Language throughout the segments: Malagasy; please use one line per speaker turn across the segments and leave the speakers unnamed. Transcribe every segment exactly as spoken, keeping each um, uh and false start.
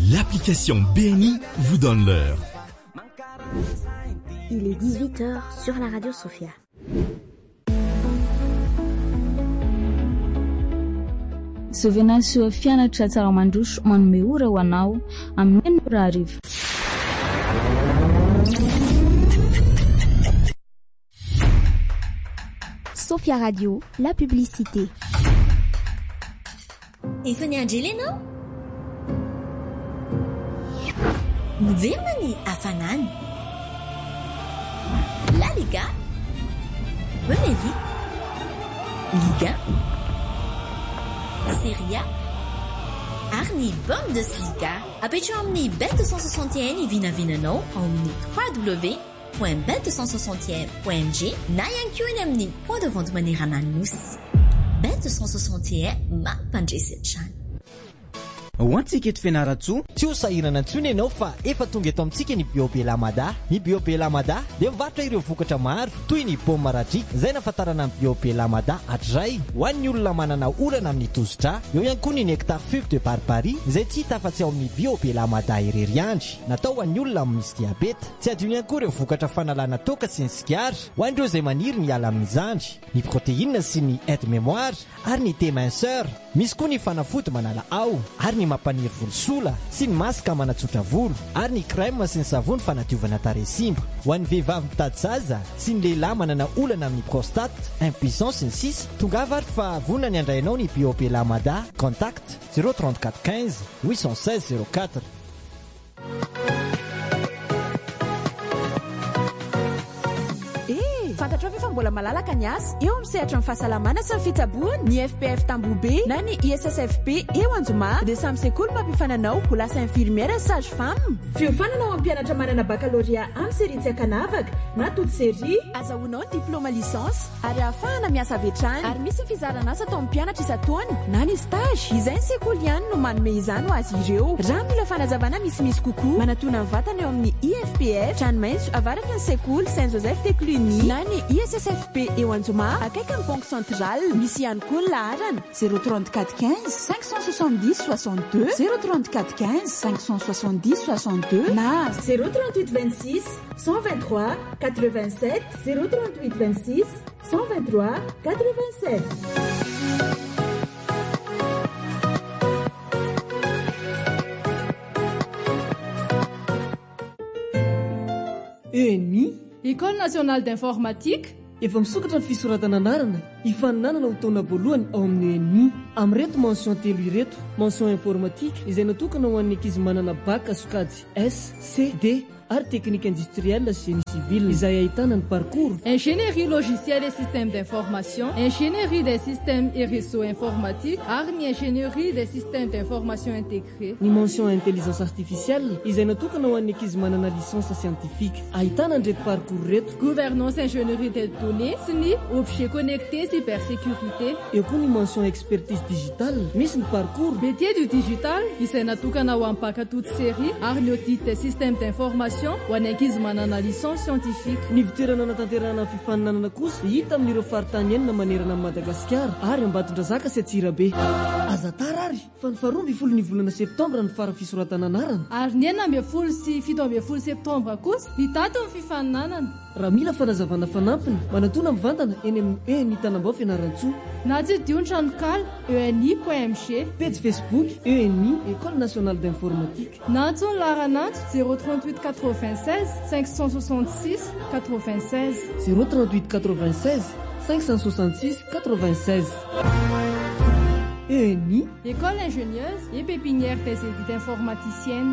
L'application B N I vous donne l'heure.
Il est dix-huit heures sur la radio Sophia.
Sovenasio fianatra tsara mandroso manome ora ho anao amin'ny ora arivo.
Sophia Radio, la publicité.
Efa niandry ianao? Miverina ny hafanana. La Liga, Premier League, Liga, Serie A, ary ny Bundesliga. Apetrao amin'ny bet deux cent soixante et un vinavinanao ao amin'ny w w w point bet deux cent soixante et un point m g na ihany koa eny amin'ny point de vente manerana nosy. bet deux cent soixante et un mampandresy hatrany.
Ho antsika eto Fianaratsoa, tsy ho sahirana intsony ianao fa efa tonga eto amintsika ny Biobelamada. Ny Biobelamada dia mivarotra ireo vokatra maro toy ny paoma maradrika izay nafatarana amin'ny Biobelamada hatray ho an'ny olona manana olana amin'ny tosidra. Eo ihany koa ny nectar fugue de barbarie izay tsy hita afa-tsy ao amin'ny Biobelamada irery andry, natao ho an'ny olona misy diabeta. Tsy adino ihany koa ireo vokatra fanalana toka sy ny sigara ho an'ireo izay maniry ny ala amin'ny zandry, ny protéine sy ny aide mémoire ary ny déminceur. Misy koa ny fanafody manala ao ary ny mampaniry volosola sy ny masaka manatsotra volo ary ny crème sy ny savony fanadiovana tarehy simba. Ho an'ny vehivavy mitady zaza sy ny lehilahy manana olana amin'ny prostate, impuissance sy ny sisa, tongava ary fa vonona ny andrainao ny Biobelamada. Contact zéro trente-quatre quinze huit cent seize zéro quatre.
Fantatrao fa mbola malalaka ny asa eo amin'ny sehatra amin'ny fahasalamana sy ny fitsaboana ny F P F Tambobe na ny I S S F P eo Anjoma dia samy sekoly mampifananao ho lasa infirmière sage femme. Fiofananao amin'ny mpianatra manana baccalauréat amin'ny série tsy akanavaka na toute série azahoanao ny diplôme licence ary ahafahana miasa avy hatrany ary misy fizarana asa atao amin'ny mpianatra isan-taona na ny stage izay ny sekoly ihany no manome izany ho azy ireo. Raha mila fanazavana misimisy kokoa manatona ny vatana eo amin'ny I F P F Tranomaitso avaraky ny sekoly Saint Joseph de Cluny na ny I S S F P eo Anjoma akaiky ny banque centrale. Misy ihany koa ny laharana zéro trente-quatre quinze cinq cent soixante-dix soixante-deux zéro trente-quatre quinze cinq cent soixante-dix soixante-deux na zéro trente-huit vingt-six cent vingt-trois quatre-vingt-sept zéro trente-huit vingt-six cent vingt-trois quatre-vingt-sept.
E N I
École nationale d'informatique
efa misokatra ny fisoratana anarana hifaninanana ho taona voalohany ao amin'ny E N I amin'ny reto mention telo ireto: mention informatique izay natokana ho an'ny ankizy manana bac sokajy S, C, D ary technique industrielle sy génie civil izay ahitana ny parcours
ingénierie logicielle et système d'information, ingénierie des systèmes et réseaux informatiques ary ny ingénierie des systèmes d'information intégrés.
Ny mention intelligence artificielle izay natokana ho an'ny ankizy manana licence scientifique ahitana an'ireto parcours reto:
gouvernance ingénierie des données sy ny objet connecté cybersécurité.
Eo koa ny mention expertise digitale, misy ny parcours
métier du digital izay natokana ho amin'ny bac toute série ary ny audit des systèmes d'information ho an'ny ankizy manana licence scientifique.
Ny fitoerana natanterahana fifaninanana kosa hita amin'ireo faritany enina manerana amin'ny Madagasikara ary Ambatondrazaka sy Antsirabe. Aza tara ary fa ny faharoa ambin'ny folo ny volana septambra ny fara fisoratana anarana
ary ny enina ambin'ny folo sy fito ambin'ny folo septambra kosa ny daty ny fifaninanana.
Raha mila fanazavana fanampiny manatona mivantana eny amin'ny E N I Tanambao Fianaratsoa
na tsy dionitra ny kala E N I point M G,
page Facebook E N I École nationale d'informatique,
nantso ny laranantso zéro trente-huit quatre-vingt-seize cinq cent soixante-six quatre-vingt-seize
zéro trente-huit quatre-vingt-seize cinq cent soixante-six quatre-vingt-seize. E N I
École ingénieuse et pépinière des élites informaticiennes.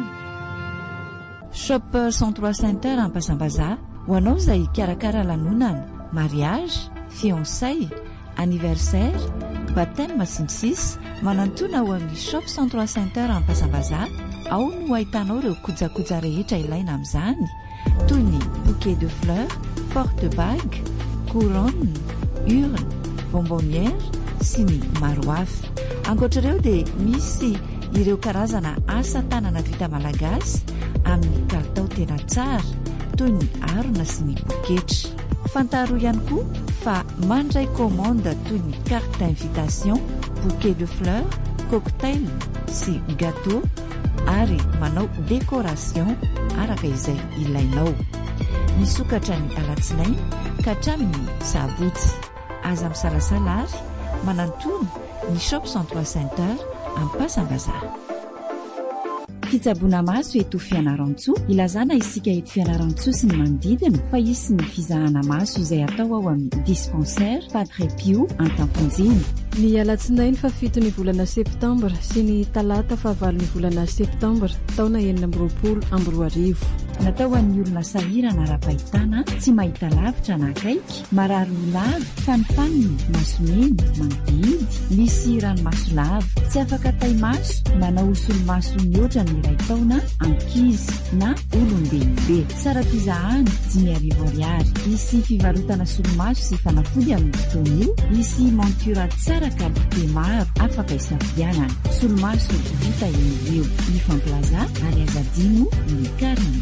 Shop cent trois Center Ampasambazar ho anao izay karakara lanonana, mariage, fiançailles, anniversaire, baptême sy ny sisa, manantona ho amin'ny shop cent trois Center Ampasambazar. Ao no ahitanao ireo kojakoja rehetra ilaina amin'izany toy ny bouquet de fleurs, porte-bague, couronne, urne, bonbonnière sy ny maro hafa. Ankoatr'ireo dia misy ireo karazana asa tanana vita malagasy amin'ny kalitao tena tsara toy ny harona sy ny poketra. Fantaro ihany koa fa mandray commande toy ny carte d'invitation, bouquet de fleurs, cocktail sy gâteau ary manao décoration araka izay ilainao. Misokatra ny alatsinainy ka hatramin'ny sabotsy. Aza misalasala ary manantony ny shop cent trois centre ampasambazara. Fitsaboana maso eto Fianarantsoa, ilazana isika eto Fianarantsoa sy ny manodidina fa isy ny fizahana maso izay atao ao amin'ny dispensaire Padre Pio Antamponjiny.
Ny alatsinainy fa fito ny volana septambra sy ny talata fa valo ny volana septambra taona enina amby roapolo amby roa arivo.
Natao an'ny olona sahirana ara-pahitana, tsy mahita lavitra na akaiky, marary ho lava, fanifaniny, masomeny, mandidy, misy ranomaso lava, tsy afaka tay-maso, manao solomaso mihoatra ny iray taona, ankizy na olombelobe. Sara pizahany, dimy arivo ariary. Misy fivarotana solomaso sy fanafody amin'ny fotoana io, misy montura tsara kalite maro, afaka isafidianana. Solomaso vita eny eo, ny famplaza ary azadino ny kariny.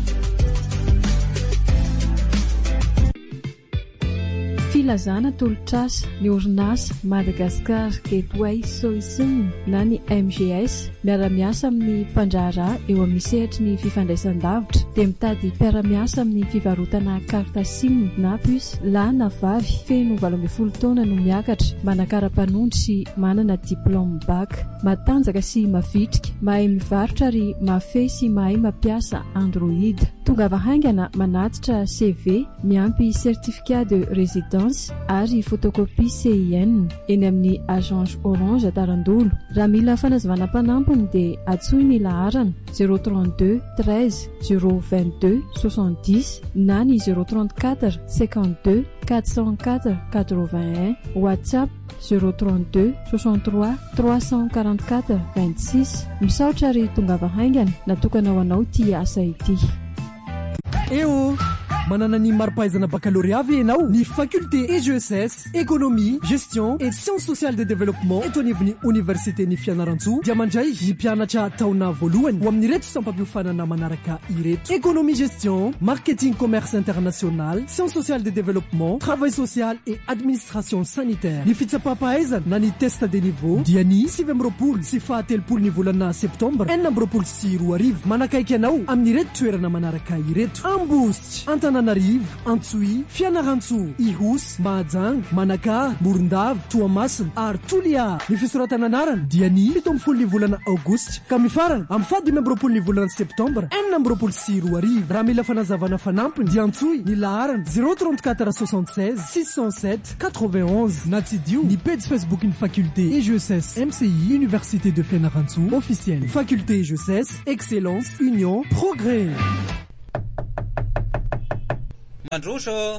Filazana tolotrasa ny orinasa Madagascar Gateway Solution na ny M G S miara-miasa amin'ny mpandraharaha eo amin'ny sehatry ny fifandraisan-davitra dia mitady mpiara-miasa amin'ny fivarotana carte SIM na puce lahy na vavy feno valo ambin'ny folo taona no miakatra, manakara-panondro sy manana diplôme bac, matanjaka sy mavitrika, mahay mivarotra ary mafy sy mahay mampiasa Android. Tongava haingana manatitra C V miampy certificat de résidence ary photocopie C I N eny amin'ny agence Orange Tarandolo. Raha mila fanazavana mpanampiny dia atsoy ny laharana zéro trente-deux treize zéro vingt-deux soixante-dix na ny zéro trente-quatre cinquante-deux quatre cent quatre quatre-vingt-un, WhatsApp zéro trente-deux soixante-trois trois cent quarante-quatre vingt-six. Misaotra ary tongava haingana natokana ho anao ty asa ity.
Eo manana ny mari-pahaizana baccalauréat avy ianao, ny faculté E G S S, économie, gestion et sciences sociales de développement eto anivon'ny université ny Fianarantsoa dia mandray ny mpianatra taona voalohany ho amin'ny reto sampam-piofanana manaraka ireto: économie gestion, marketing commerce international, sciences sociales de développement, travail social et administration sanitaire. Ny fitsapam-pahaizana na ny test de niveau dia ny sivy amby roapolo sy fahatelopolo ny volana septambra enina amby roapolo sy roa arivo. Manakaiky anao amin'ny reto toerana manaraka ireto: Ambositra, Antananarivo, Antsohi, Fianarantsoa, Ihosy, Mahajanga, Manakara, Morondava, Toamasina ary Toliara. Ny fisoratana anarana dia ny fito amby folo ny volana aogositra ka mifarana amin'ny fahadimy amby roapolo ny volana septambra enina amby roapolo sy roa arivo. Raha mila fanazavana fanampiny dia antsoy ny laharana zéro trente-quatre soixante-seize six cent sept quatre-vingt-onze na tsidio ny page Facebook ny faculté E G S S M C I Université de Fianarantsoa officielle. Faculté E G S S, excellence, union, progrès.
Mandroso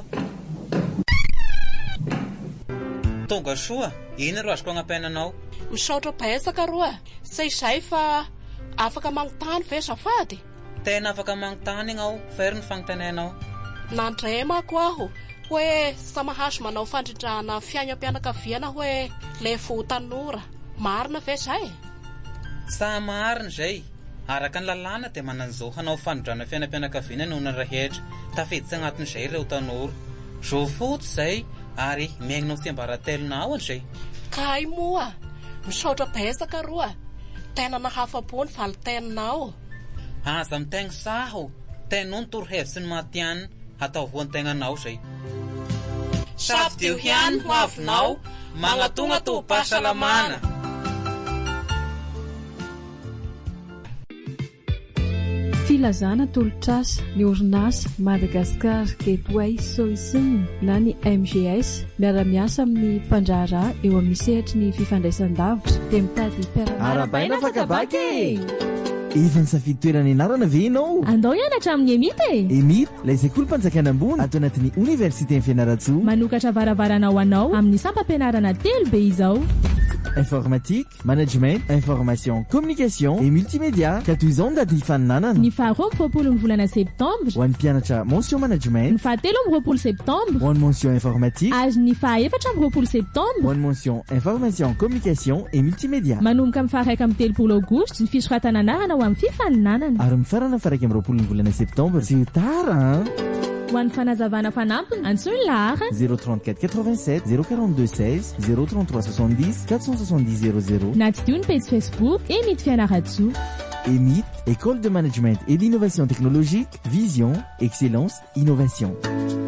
tonga soa, ina ro azoko agnapenanao?
Misaotra betsaka roa, say izay fa afaka mangitany ve zafady?
Tena afaka mangitany ianao, very ny fagnontanianao.
Nandray mako aho hoe samahaso manao fandrindrahana fiainam-pianakaviana hoe le vo tanora. Marina ve zay?
Sa marina zay. Araka ny lalàna dia manan'izao hanao fanondrana fiainam-pianakaviana noho ny rehetra tafiditsy agnatin'izay ireo tanora. Zo fotsy zay ary miaignao sy ambaratelonao an'izay.
Kay moa, misaotra betsaka roa, tena nahafa-po ny valitenanao.
Aza mitegna saho, tenao ny torohevitsy ny matianina hatao voan-tegnanao zay.
Safidio ihany ho avinao, magnatonga to-pahasalamana.
Filazana tolotrasa ny orinasa Madagascar Gateway Solution na ny M G S miara-miasa amin'ny mpandraharaha eo amin'ny sehatry ny fifandraisan-davitra dia mitady mpiara-miasa.
Arabaina fakabaky! Efa nisafidy toerana ianarana ve ianao?
Andao hianatra amin'ny Emita e.
Emita, ilay sekoly mpanjakana ambony ato anatin'ny Université ny Fianarantsoa.
Manokatra varavarana ho anao amin'ny sampam-pianarana telo be izao:
informatique, management, information, communication et multimédia. Ka toy izao ndaty hifaninanana.
Ny faharoa amby roapolo ny volana septambra
ho an'ny mpianatra mention management.
Ny fahatelo amby roapolo septambra
ho an'ny mention informatique.
Ary ny fahaefatra amby roapolo septambra
ho an'ny mention information, communication et multimédia.
Manomboka amin'ny faharaika amby telopolo aogositra ny fisoratana anarana ho amin'ny fifaninanana.
Ary mifarana faraika amby roapolo ny volana septambra. C'est tard, hein?
Ho an'ny fanazavana fanampiny antsoy ny lahara
zéro trente-quatre quatre-vingt-sept zéro quarante-deux seize zéro trente-trois soixante-dix quatre cent soixante-dix zéro zéro.
Na tsy dio ny page Facebook Emita Fianarantsoa.
E M I T, École de Management et d'Innovation Technologique, Vision, Excellence, Innovation.